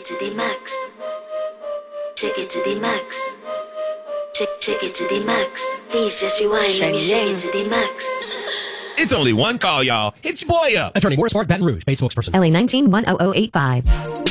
it to the max. Shake it to the max. Shake it to the max. Please just rewind. Let me shake it to the max. It's only one call, y'all. Hit your boy up. Attorney Morris Park, Baton Rouge, paid spokesperson. LA 19-10085.